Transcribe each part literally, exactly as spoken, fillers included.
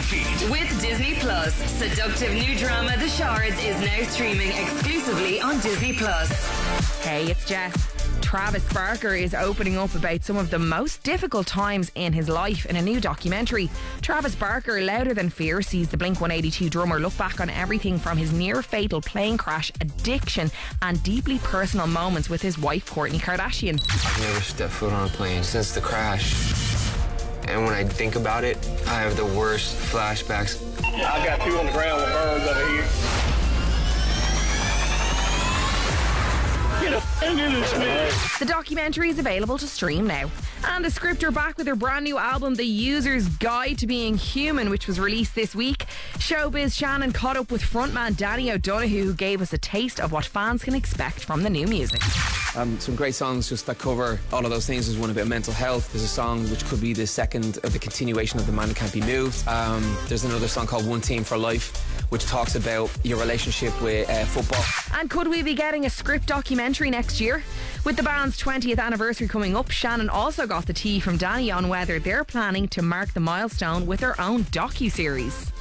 feed. With Disney Plus, seductive new drama The Shards is now streaming exclusively on Disney Plus. Hey, it's Jess. Travis Barker is opening up about some of the most difficult times in his life in a new documentary. Travis Barker, Louder Than Fear, sees the Blink one eighty-two drummer look back on everything from his near-fatal plane crash, addiction and deeply personal moments with his wife Kourtney Kardashian. I've never stepped foot on a plane since the crash. And when I think about it, I have the worst flashbacks. I got two on the ground with birds over here. The documentary is available to stream now. And the Script are back with their brand new album, The User's Guide to Being Human, which was released this week. Showbiz Shannon caught up with frontman Danny O'Donoghue, who gave us a taste of what fans can expect from the new music. Um, some great songs just that cover all of those things. There's one about mental health. There's a song which could be the second of the continuation of The Man Who Can't Be Moved. Um, there's another song called One Team for Life, which talks about your relationship with uh, football. And could we be getting a Script documentary next year? With the band's twentieth anniversary coming up, Shannon also got the tea from Danny on whether they're planning to mark the milestone with their own docu-series.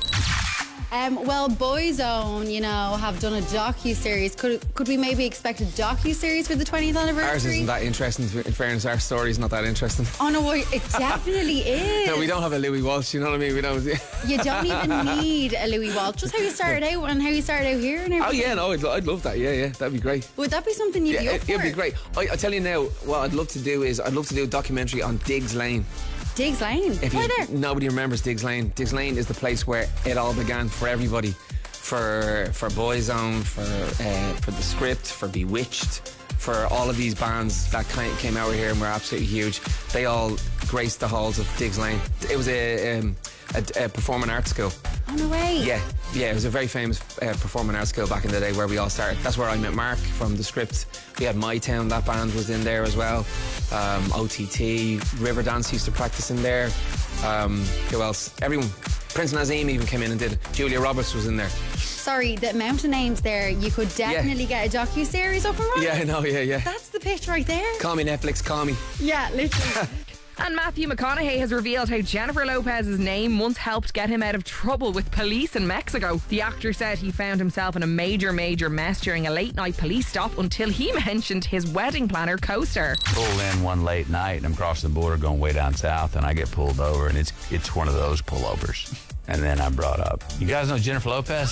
Um, well, Boyzone, you know, have done a docu-series. Could could we maybe expect a docu-series for the twentieth anniversary? Ours isn't that interesting. In fairness, our story's not that interesting. Oh no, it definitely is. No, we don't have a Louis Walsh. You know what I mean? We don't. You don't even need a Louis Walsh. Just how you started out and how you started out here and everything. Oh yeah, no, I'd, I'd love that. Yeah, yeah, that'd be great. Would that be something you'd yeah, be up it, for? It'd be great. I, I tell you now, what I'd love to do is I'd love to do a documentary on Diggs Lane. Diggs Lane? If Why you, there? Nobody remembers Diggs Lane. Diggs Lane is the place where it all began for everybody. For for Boyzone, for uh, for The Script, for Bewitched, for all of these bands that kind of came out here and were absolutely huge. They all graced the halls of Diggs Lane. It was a, um, a, a performing arts school. On the way. Yeah, yeah. It was a very famous uh, performing arts school back in the day where we all started. That's where I met Mark from The Script. We had My Town, that band was in there as well. Um, O T T, Riverdance used to practice in there. Um, who else? Everyone. Prince Nazim even came in and did it. Julia Roberts was in there. Sorry, the amount of names there, you could definitely yeah. get a docu-series up and running. Yeah, I know, yeah, yeah. That's the pitch right there. Call me Netflix, call me. Yeah, literally. And Matthew McConaughey has revealed how Jennifer Lopez's name once helped get him out of trouble with police in Mexico. The actor said he found himself in a major, major mess during a late-night police stop until he mentioned his wedding planner co-star. Pulled in one late night and I'm crossing the border going way down south and I get pulled over and it's it's one of those pullovers. And then I brought up, you guys know Jennifer Lopez?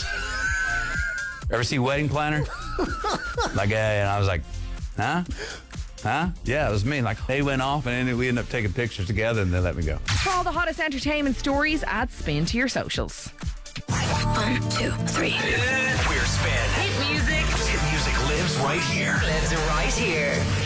Ever see Wedding Planner? Like, yeah, and I was like, huh? Huh? Yeah, it was me. Like, they went off and then we ended up taking pictures together and they let me go. For all the hottest entertainment stories, add Spin to your socials. One, two, three. We're Spin. Hit music. Hit music lives right here. Lives right here.